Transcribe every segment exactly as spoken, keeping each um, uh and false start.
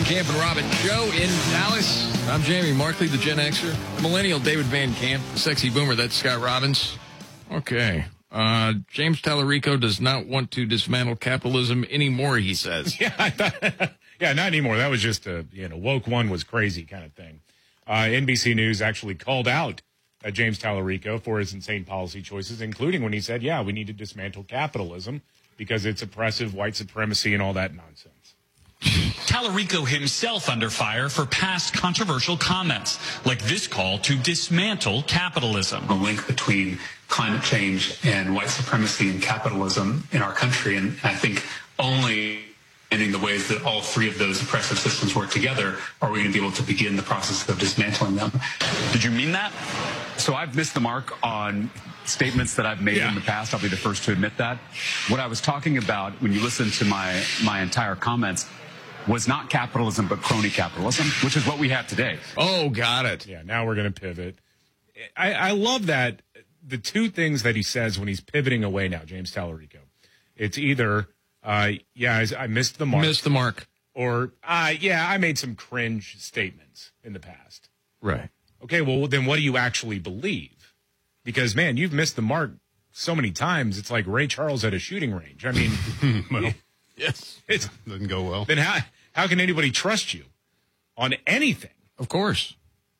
Camp and Robin show in Dallas. I'm Jamie Markley, the Gen Xer. The millennial David Van Camp, the sexy boomer, that's Scott Robbins. Okay. Uh, James Tallarico does not want to dismantle capitalism anymore, he says. Yeah, I thought, yeah, not anymore. That was just a, you know, woke one was crazy kind of thing. Uh, N B C News actually called out uh, James Tallarico for his insane policy choices, including when he said, yeah, we need to dismantle capitalism because it's oppressive, white supremacy, and all that nonsense. Tallarico himself under fire for past controversial comments, like this call to dismantle capitalism. The link between climate change and white supremacy and capitalism in our country, and I think only in the ways that all three of those oppressive systems work together are we going to be able to begin the process of dismantling them. Did you mean that? So I've missed the mark on statements that I've made Yeah. in the past. I'll be the first to admit that. What I was talking about when you listen to my, my entire comments was not capitalism, but crony capitalism, which is what we have today. Oh, got it. Yeah, now we're going to pivot. I, I love that the two things that he says when he's pivoting away now, James Tallarico, it's either, uh, yeah, I, I missed the mark. Missed the mark. Or, uh, yeah, I made some cringe statements in the past. Right. Okay, well, then what do you actually believe? Because, man, you've missed the mark so many times, it's like Ray Charles at a shooting range. I mean, Well, Yes. it's doesn't go well. then how how can anybody trust you on anything? Of course.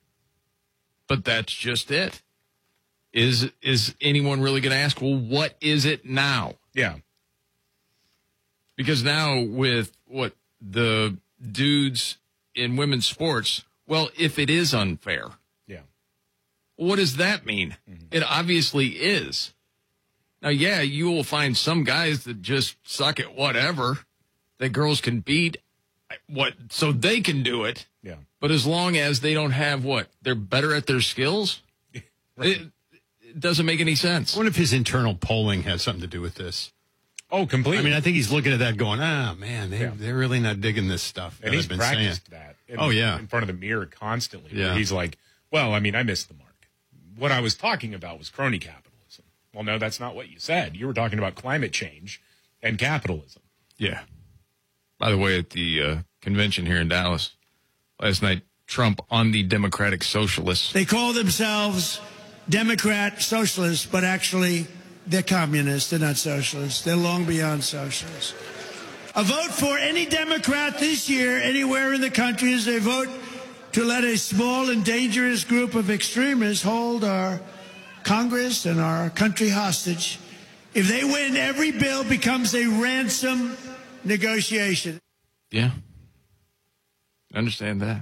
But that's just it. Is is anyone really going to ask, well, what is it now? Yeah. Because now with what the dudes in women's sports, well, if it is unfair, Yeah. what does that mean? Mm-hmm. It obviously is. Now, yeah, you will find some guys that just suck at whatever that girls can beat, what so they can do it. Yeah. But as long as they don't have what? They're better at their skills? Right. It, it doesn't make any sense. I wonder if his internal polling has something to do with this. Oh, completely. I mean, I think he's looking at that going, ah, man, they, Yeah. they're really not digging this stuff. and that he's I've been saying. practiced that. In, Oh, yeah. in front of the mirror constantly. where Yeah. He's like, well, I mean, I missed the mark. What I was talking about was crony capitalism. Well, no, that's not what you said. You were talking about climate change and capitalism. Yeah. By the way, at the uh, convention here in Dallas last night, Trump on the Democratic Socialists. They call themselves Democrat socialists, but actually they're communists. They're not socialists. They're long beyond socialists. A vote for any Democrat this year anywhere in the country is a vote to let a small and dangerous group of extremists hold our Congress and our country hostage. If they win, every bill becomes a ransom negotiation. Yeah. I understand that.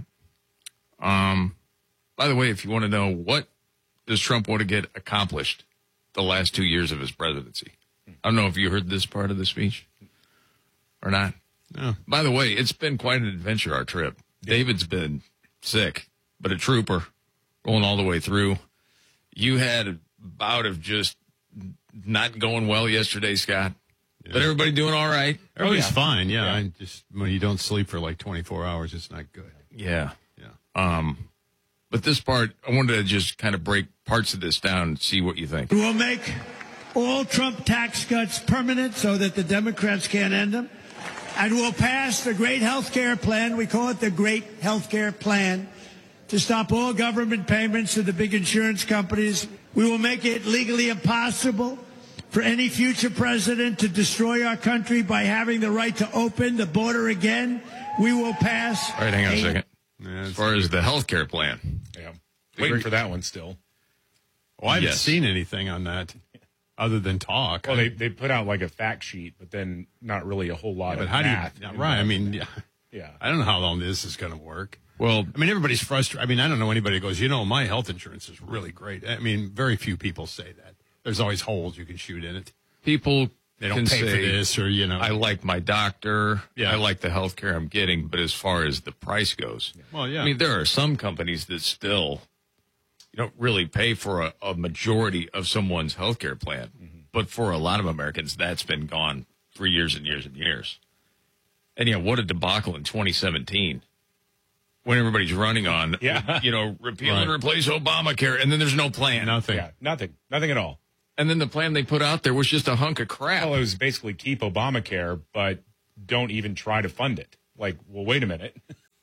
Um, by the way, if you want to know what does Trump want to get accomplished the last two years of his presidency, I don't know if you heard this part of the speech or not. No. By the way, it's been quite an adventure, our trip. David's been sick, but a trooper going all the way through. You had a bout of just not going well yesterday, Scott. Yeah. But everybody doing all right? Everybody's yeah. fine, yeah. Yeah. I just when you don't sleep for like twenty-four hours, it's not good. Yeah. Yeah. Um, but this part, I wanted to just kind of break parts of this down and see what you think. We will make all Trump tax cuts permanent so that the Democrats can't end them. And we'll pass the great health care plan. We call it the great health care plan to stop all government payments to the big insurance companies. We will make it legally impossible for any future president to destroy our country by having the right to open the border again. We will pass. All right, hang on a second. Yeah, As far as the health care plan, Yeah. Waiting for that one still. well, I haven't Yes. seen anything on that other than talk. Well, I- they, they put out like a fact sheet, but then not really a whole lot but of how math. do you, yeah, right? I mean, yeah, Yeah. I don't know how long this is going to work. well, I mean, everybody's frustrated. I mean, I don't know anybody who goes, you know, my health insurance is really great. I mean, very few people say that. There's always holes you can shoot in it. people They don't can pay say, for this or, you know. I like my doctor. Yeah. I like the health care I'm getting. But as far as the price goes, Well, yeah. I mean, there are some companies that still you don't really pay for a, a majority of someone's health care plan. Mm-hmm. But for a lot of Americans, that's been gone for years and years and years. And, yeah, what a debacle in twenty seventeen when everybody's running on, Yeah. you know, repeal Right. and replace Obamacare, and then there's no plan. Nothing. Yeah. Nothing. Nothing at all. And then the plan they put out there was just a hunk of crap. Well, it was basically keep Obamacare, but don't even try to fund it. Like, well, wait a minute.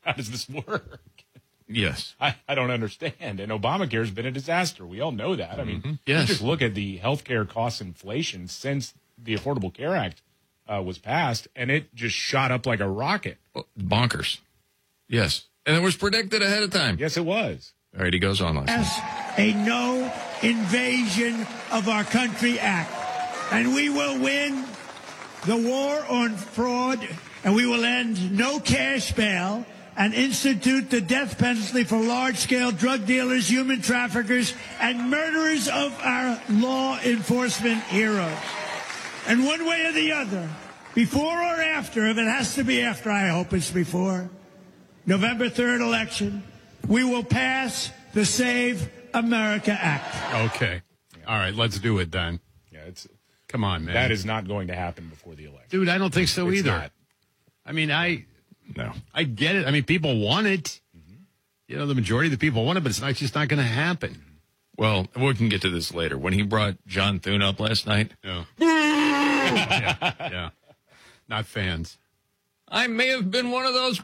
How does this work? Yes. I, I don't understand. And Obamacare has been a disaster. We all know that. I mean, Mm-hmm. Yes. you just look at the healthcare cost inflation since the Affordable Care Act uh, was passed, and it just shot up like a rocket. Bonkers. Yes. And it was predicted ahead of time. Yes, it was. All right, he goes on. Last Pass a no invasion of our country act. And we will win the war on fraud, and we will end no cash bail and institute the death penalty for large-scale drug dealers, human traffickers, and murderers of our law enforcement heroes. And one way or the other, before or after, if it has to be after, I hope it's before, November third election, we will pass the Save America Act. Okay. All right, let's do it then. Yeah, it's Come on, man. that is not going to happen before the election. Dude, I don't think so It's either. not. I mean, I No. I get it. I mean, people want it. You know, the majority of the people want it, but it's not, it's just not going to happen. Well, we can get to this later. When he brought John Thune up last night, Yeah. yeah. Yeah. Not fans. I may have been one of those.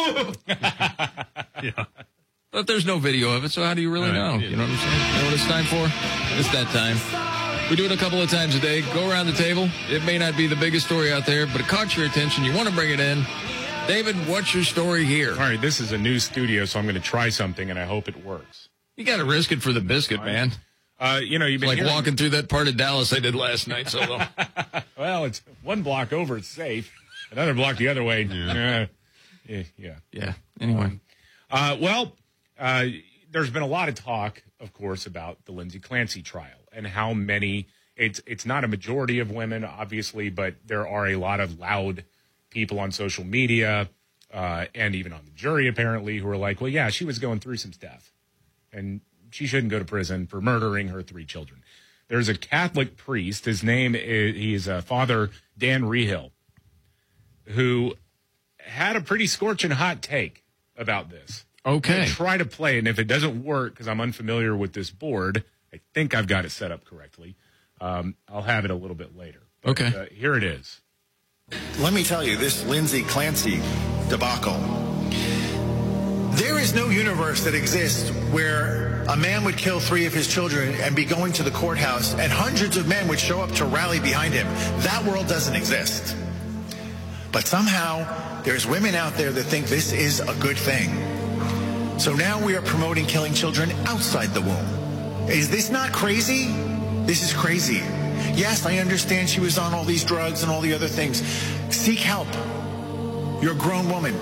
Yeah. But there's no video of it, so how do you really Right. know? Yeah. You know what I'm saying? You know what it's time for? It's that time. We do it a couple of times a day. Go around the table. It may not be the biggest story out there, but it caught your attention. You want to bring it in. David, what's your story here? All right, this is a new studio, so I'm going to try something, and I hope it works. You got to risk it for the biscuit, man. Uh, you know, you've been Like hearing- walking through that part of Dallas I did last night. So, Well, it's one block over, it's safe. Another block the other way. Yeah. Yeah. yeah. yeah. Anyway, Uh, well, uh, there's been a lot of talk, of course, about the Lindsay Clancy trial and how many. It's it's not a majority of women, obviously, but there are a lot of loud people on social media uh, and even on the jury, apparently, who are like, "Well, yeah, she was going through some stuff, and she shouldn't go to prison for murdering her three children." There's a Catholic priest. His name is he's uh, Father Dan Rehill, who had a pretty scorching hot take about this. okay. I'll try to play it, and if it doesn't work because I'm unfamiliar with this board, I think I've got it set up correctly. Um, I'll have it a little bit later. But, Okay. uh, here it is. Let me tell you, this Lindsay Clancy debacle, there is no universe that exists where a man would kill three of his children and be going to the courthouse and hundreds of men would show up to rally behind him. That world doesn't exist. But somehow, there's women out there that think this is a good thing. So now we are promoting killing children outside the womb. Is this not crazy? This is crazy. Yes, I understand she was on all these drugs and all the other things. Seek help. You're a grown woman.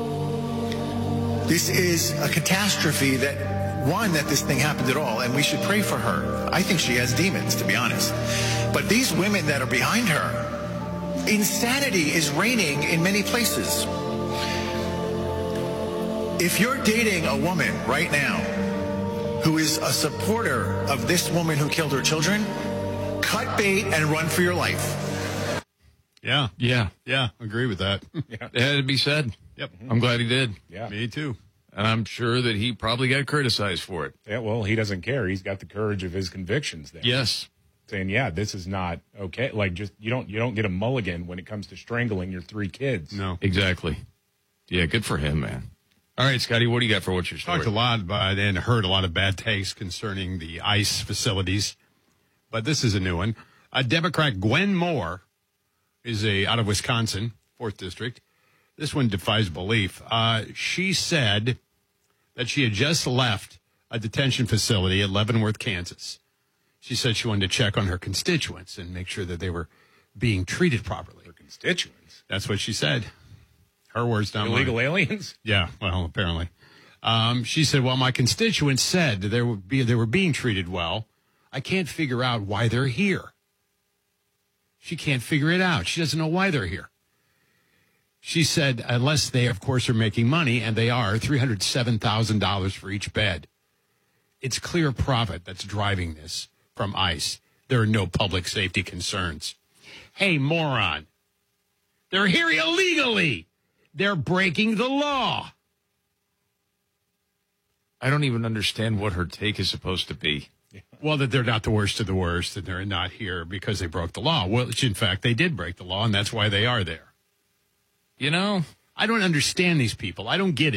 This is a catastrophe that, one, that this thing happened at all, and we should pray for her. I think she has demons, to be honest. But these women that are behind her, insanity is reigning in many places. If you're dating a woman right now who is a supporter of this woman who killed her children, cut bait and run for your life. Yeah. Yeah. Yeah. Agree with that. It had to be said. Yep. I'm glad he did. Yeah. Me too. And I'm sure that he probably got criticized for it. Yeah, well, he doesn't care. He's got the courage of his convictions there. Yes. Saying, yeah, this is not okay. Like, just you don't you don't get a mulligan when it comes to strangling your three kids. No. Exactly. Yeah, good for him, man. All right, Scotty, what do you got for what's your story? Talked a lot about and heard a lot of bad takes concerning the ICE facilities, but this is a new one. A Democrat, Gwen Moore, is a out of Wisconsin, fourth District. This one defies belief. Uh, she said that she had just left a detention facility at Leavenworth, Kansas. She said she wanted to check on her constituents and make sure that they were being treated properly. Her constituents. That's what she said. Her words, not mine. Illegal aliens? Yeah, well, apparently. Um, she said, well, my constituents said that they, would be, they were being treated well. I can't figure out why they're here. She can't figure it out. She doesn't know why they're here. She said, unless they, of course, are making money, and they are, three hundred seven thousand dollars for each bed. It's clear profit that's driving this from ICE. There are no public safety concerns. Hey, moron. They're here illegally. They're breaking the law. I don't even understand what her take is supposed to be. Well, that they're not the worst of the worst, and they're not here because they broke the law. Well, in fact, they did break the law, and that's why they are there. You know? I don't understand these people. I don't get it.